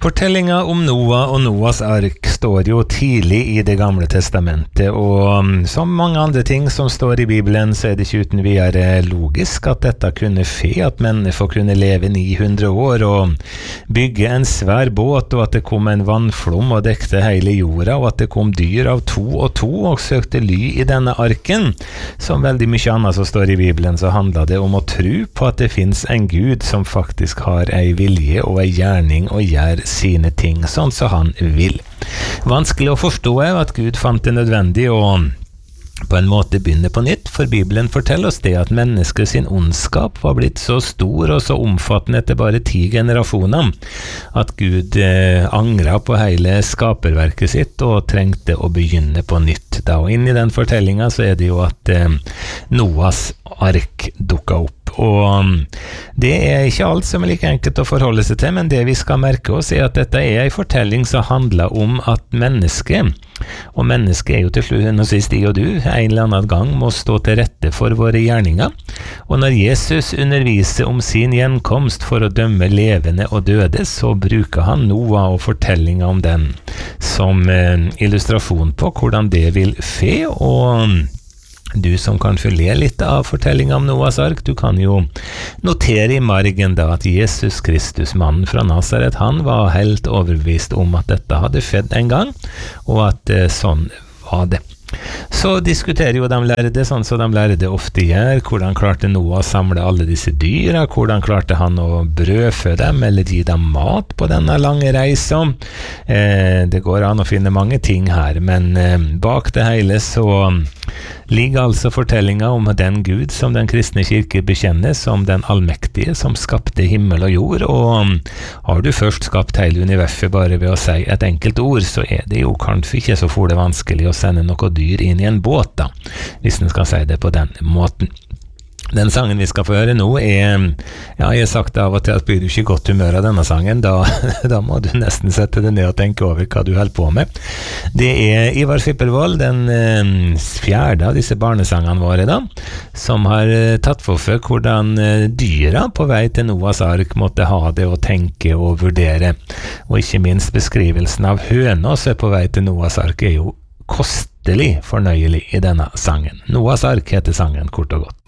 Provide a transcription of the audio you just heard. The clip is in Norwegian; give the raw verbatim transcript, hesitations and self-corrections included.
Fortellinga om Noah og Noahs ark står jo tidlig i det gamle testamentet, og som mange andre ting som står i Bibelen, så er det ikke uten videre logisk at dette kunne fe, at mennesker kunne leve ni hundre år og bygge en svær båt, og at det kom en vannflom og dekte hele jorda, og at det kom dyr av to og to og søkte ly i denne arken. Som veldig mye annet som står i Bibelen, så handler det om å tro på at det finnes en Gud som faktisk har ei vilje og ei gjerning og gjør sine ting sånn som han vil. Vanskelig å forstå er at Gud fant det nødvendig å på en måte begynne på nytt, for Bibelen forteller oss det at mennesket sin ondskap var blitt så stor og så omfattende etter bare ti generasjoner, at Gud eh, angret på hele skaperverket sitt og trengte å begynne på nytt. Da, og inn i den fortellingen så er det jo at eh, Noahs ark dukket opp. Og det er ikke alt som er like enkelt å forholde seg til, men det vi skal merke oss er at dette er en fortelling som handler om at mennesket, og mennesket er jo til slutt og sist de og du, en eller annen gang må stå til rette for våre gjerninger. Og når Jesus underviser om sin gjenkomst for å dømme levende og døde, så bruker han Noah og fortellinga om den som eh, illustrasjon på hvordan det vil fe, og du som kan følge litt av fortellingen om Noahs ark, du kan jo notere i margen da at Jesus Kristus, mannen fra Nazaret, han var helt overbevist om at dette hadde skjedd en gang, og at eh, sånn var det. Så diskuterer jo de lærde, sånn som de lærde ofte gjør, hvordan klarte Noah å samle alle disse dyra, hvordan klarte han å brødfø dem, eller gi dem mat på denne lange reisen. Eh, det går an å finne mange ting her, men eh, bak det hele så ligger altså fortellinga om den Gud som den kristne kirke bekjenner som den allmektige, som skapte himmel og jord, og har du først skapt hele universet bare ved å si et enkelt ord, så er det jo kanskje ikke så for det vanskelig å sende noe dyr inn i en båt da, hvis den skal si det på den måten. Den sangen vi skal få høre nå er, ja, jeg har sagt av og til at blir du ikke i godt humør av denne sangen, da, da må du nesten sette deg ned og tenke over hva du holder på med. Det er Ivar Fippervold, den eh, fjerde av disse barnesangene våre da, som har eh, tatt for seg hvordan eh, dyra på vei til Noahs ark måtte ha det å tenke og vurdere, og ikke minst beskrivelsen av høna som er på vei til Noahs ark er jo kostelig fornøyelig i denne sangen. Noahs ark heter sangen kort og godt.